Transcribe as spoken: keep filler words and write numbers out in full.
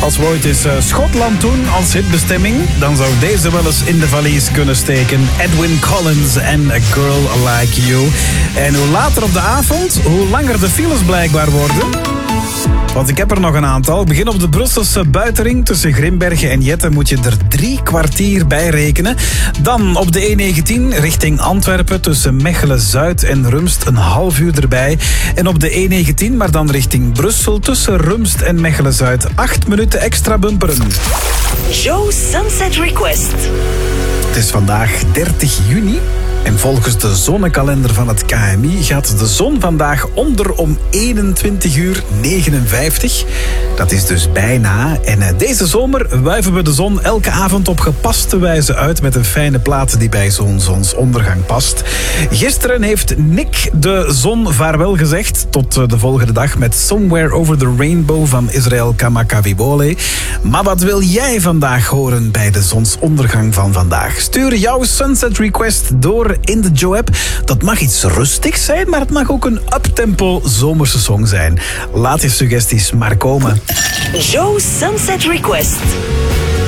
Als we ooit eens uh, Schotland doen als hitbestemming, dan zou deze wel eens in de valies kunnen steken. Edwyn Collins en A Girl Like You. En hoe later op de avond, hoe langer de files blijkbaar worden. Want ik heb er nog een aantal. Begin op de Brusselse buitenring tussen Grimbergen en Jetten moet je er drie kwartier bij rekenen. Dan op de E negentien richting Antwerpen tussen Mechelen-Zuid en Rumst een half uur erbij. En op de E negentien, maar dan richting Brussel tussen Rumst en Mechelen-Zuid acht minuten extra bumperen. Joe Sunset Request. Het is vandaag dertig juni. En volgens de zonnekalender van het K M I gaat de zon vandaag onder om eenentwintig uur negenenvijftig. Dat is dus bijna. En deze zomer wuiven we de zon elke avond op gepaste wijze uit met een fijne plaat die bij zo'n zonsondergang past. Gisteren heeft Nick de zon vaarwel gezegd tot de volgende dag met Somewhere Over the Rainbow van Israel Kamakawiwo'ole. Maar wat wil jij vandaag horen bij de zonsondergang van vandaag? Stuur jouw Sunset Request door in de Joe-app. Dat mag iets rustigs zijn, maar het mag ook een uptempo zomerse song zijn. Laat je suggesties maar komen. Joe Sunset Request.